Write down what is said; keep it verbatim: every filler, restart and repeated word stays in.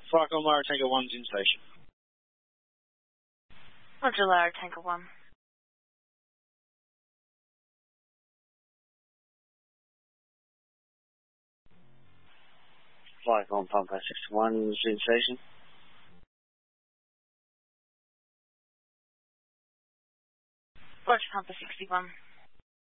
Flight on Lara Tango one's in station. Roger, Lara Tango one. Flight on Pampa sixty-one is in station. Roger, Pampa sixty-one.